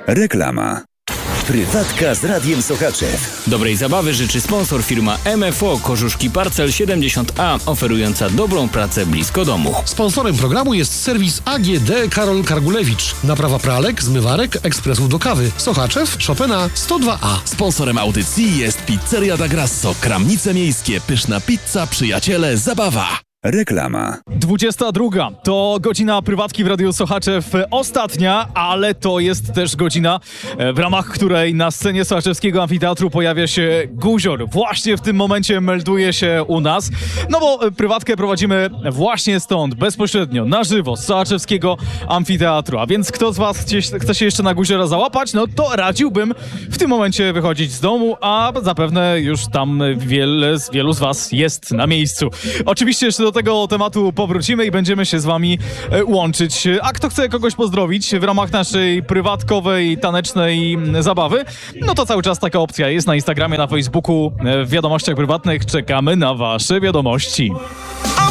Reklama. Prywatka z Radiem Sochaczew. Dobrej zabawy życzy sponsor firma MFO Kożuszki Parcel 70A, oferująca dobrą pracę blisko domu. Sponsorem programu jest serwis AGD Karol Kargulewicz. Naprawa pralek, zmywarek, ekspresów do kawy. Sochaczew, Chopina 102A. Sponsorem audycji jest Pizzeria da Grasso, Kramnice Miejskie, pyszna pizza, przyjaciele, zabawa. Reklama. 22. To godzina prywatki w Radiu Sochaczew. Ostatnia, ale to jest też godzina, w ramach której na scenie Sochaczewskiego Amfiteatru pojawia się Guzior. Właśnie w tym momencie melduje się u nas. No bo prywatkę prowadzimy właśnie stąd, bezpośrednio, na żywo, z Sochaczewskiego Amfiteatru. A więc kto z was chce się jeszcze na Guziora załapać, no to radziłbym w tym momencie wychodzić z domu, a zapewne już tam wielu z was jest na miejscu. Oczywiście jeszcze do tego tematu powrócimy i będziemy się z wami łączyć. A kto chce kogoś pozdrowić w ramach naszej prywatkowej, tanecznej zabawy, no to cały czas taka opcja jest na Instagramie, na Facebooku, w wiadomościach prywatnych. Czekamy na wasze wiadomości.